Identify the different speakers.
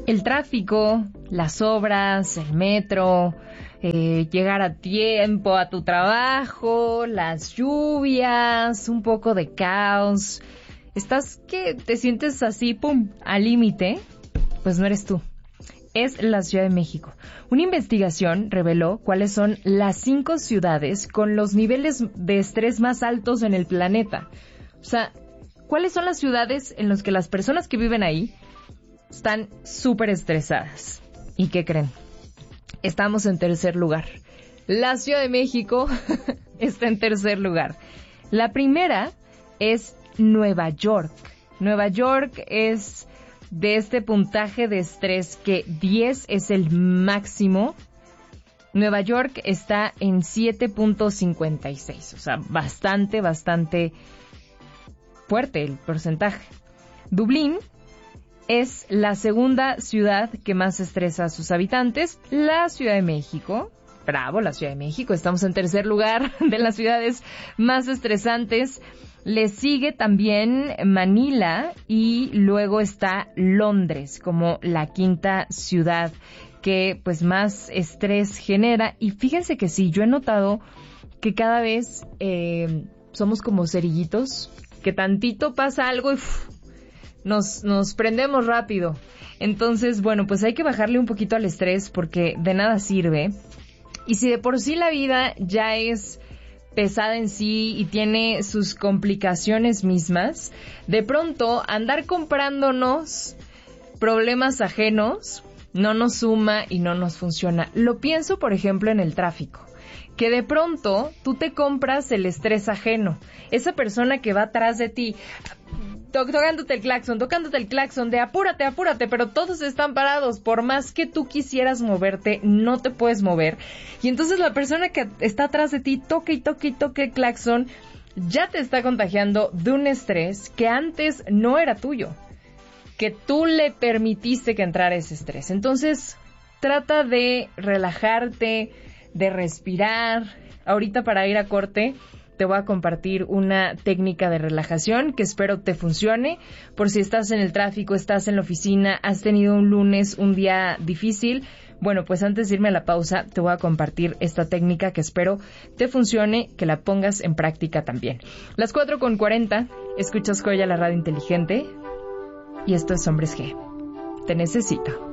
Speaker 1: El tráfico, las obras, el metro, llegar a tiempo a tu trabajo, las lluvias, un poco de caos. ¿Estás que te sientes así, pum, al límite? Pues no eres tú. Es la Ciudad de México. Una investigación reveló cuáles son las 5 ciudades con los niveles de estrés más altos en el planeta. O sea, ¿cuáles son las ciudades en las que las personas que viven ahí están súper estresadas? ¿Y qué creen? Estamos en tercer lugar. La Ciudad de México está en tercer lugar. La primera es Nueva York. Nueva York es de este puntaje de estrés que 10 es el máximo. Nueva York está en 7.56, o sea, bastante fuerte el porcentaje. Dublín es la segunda ciudad que más estresa a sus habitantes. La Ciudad de México, bravo, la Ciudad de México, estamos en tercer lugar de las ciudades más estresantes. Le sigue también Manila y luego está Londres como la quinta ciudad que pues más estrés genera. Y fíjense que sí, yo he notado que cada vez somos como cerillitos, que tantito pasa algo y nos prendemos rápido. Entonces, bueno, pues hay que bajarle un poquito al estrés porque de nada sirve. Y si de por sí la vida ya es pesada en sí y tiene sus complicaciones mismas, de pronto andar comprándonos problemas ajenos no nos suma y no nos funciona. Lo pienso, por ejemplo, en el tráfico, que de pronto tú te compras el estrés ajeno. Esa persona que va atrás de ti, tocándote el claxon de apúrate, pero todos están parados. Por más que tú quisieras moverte, no te puedes mover. Y entonces la persona que está atrás de ti toque el claxon, ya te está contagiando de un estrés que antes no era tuyo, que tú le permitiste que entrara ese estrés. Entonces, trata de relajarte, de respirar. Ahorita para ir a corte te voy a compartir una técnica de relajación que espero te funcione. Por si estás en el tráfico, estás en la oficina, has tenido un lunes, un día difícil. Bueno, pues antes de irme a la pausa, te voy a compartir esta técnica que espero te funcione, que la pongas en práctica también. Las 4:40, escuchas Joya, la radio inteligente. Y esto es Hombres G. Te necesito.